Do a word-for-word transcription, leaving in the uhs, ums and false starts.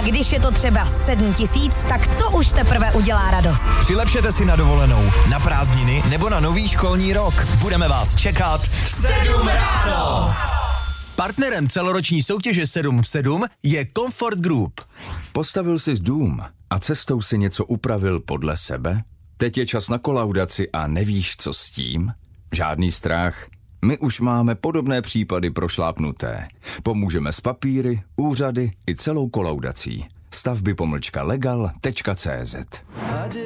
Když je to třeba sedm tisíc, tak to už teprve udělá radost. Přilepšete si na dovolenou, na prázdniny nebo na nový školní rok. Budeme vás čekat v sedm ráno. Partnerem celoroční soutěže sedm v sedm je Comfort Group. Postavil jsi dům a cestou si něco upravil podle sebe? Teď je čas na kolaudaci a nevíš, co s tím? Žádný strach. My už máme podobné případy prošlápnuté. Pomůžeme s papíry, úřady i celou kolaudací. Stavby pomlčka legal tečka cé zet.